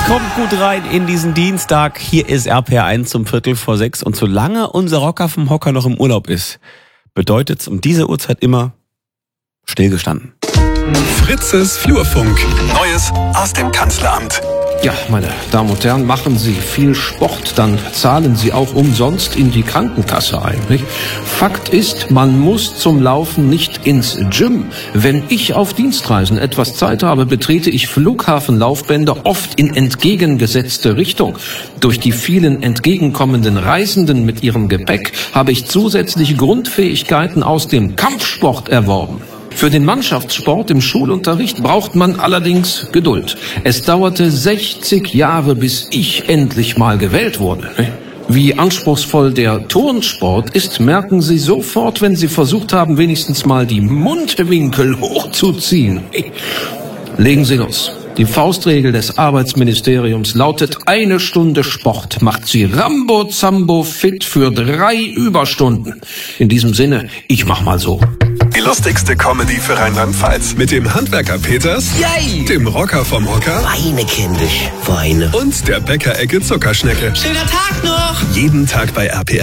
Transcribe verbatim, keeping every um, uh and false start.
Kommt gut rein in diesen Dienstag. Hier ist R P R eins zum Viertel vor sechs. Und solange unser Rocker vom Hocker noch im Urlaub ist, bedeutet es um diese Uhrzeit immer stillgestanden. Fritzes Flurfunk. Neues aus dem Kanzleramt. Ja, meine Damen und Herren, machen Sie viel Sport, dann zahlen Sie auch umsonst in die Krankenkasse ein. Nicht? Fakt ist, man muss zum Laufen nicht ins Gym. Wenn ich auf Dienstreisen etwas Zeit habe, betrete ich Flughafenlaufbänder oft in entgegengesetzte Richtung. Durch die vielen entgegenkommenden Reisenden mit ihrem Gepäck habe ich zusätzliche Grundfähigkeiten aus dem Kampfsport erworben. Für den Mannschaftssport im Schulunterricht braucht man allerdings Geduld. Es dauerte sechzig Jahre, bis ich endlich mal gewählt wurde. Wie anspruchsvoll der Turnsport ist, merken Sie sofort, wenn Sie versucht haben, wenigstens mal die Mundwinkel hochzuziehen. Legen Sie los. Die Faustregel des Arbeitsministeriums lautet, eine Stunde Sport macht Sie Rambo-Zambo fit für drei Überstunden. In diesem Sinne, ich mach mal so. Die lustigste Comedy für Rheinland-Pfalz. Mit dem Handwerker Peters, Yay. dem Rocker vom Hocker Weine, kindisch, Weine. und der Bäckerecke Zuckerschnecke. Schöner Tag noch. Jeden Tag bei R P R.